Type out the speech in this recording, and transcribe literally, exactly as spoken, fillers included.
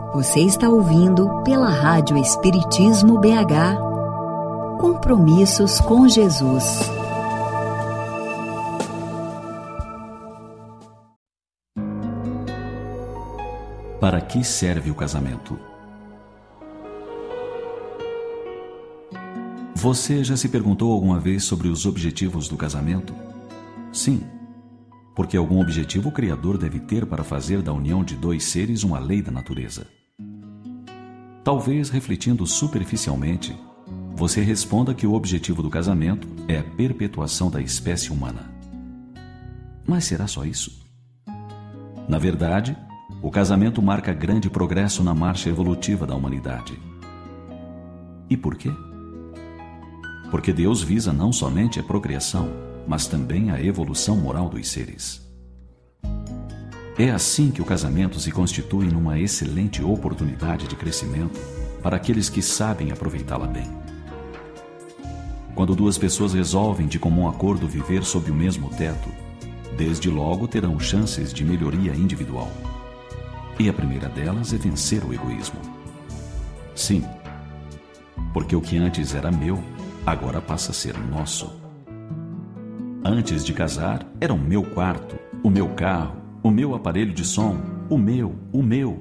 Você está ouvindo pela Rádio Espiritismo B H. Compromissos com Jesus. Para que serve o casamento? Você já se perguntou alguma vez sobre os objetivos do casamento? Sim, porque algum objetivo o Criador deve ter para fazer da união de dois seres uma lei da natureza. Talvez, refletindo superficialmente, você responda que o objetivo do casamento é a perpetuação da espécie humana. Mas será só isso? Na verdade, o casamento marca grande progresso na marcha evolutiva da humanidade. E por quê? Porque Deus visa não somente a procriação, mas também a evolução moral dos seres. É assim que o casamento se constitui numa excelente oportunidade de crescimento para aqueles que sabem aproveitá-la bem. Quando duas pessoas resolvem de comum acordo viver sob o mesmo teto, desde logo terão chances de melhoria individual. E a primeira delas é vencer o egoísmo. Sim, porque o que antes era meu, agora passa a ser nosso. Antes de casar, era o meu quarto, o meu carro, o meu aparelho de som, o meu, o meu.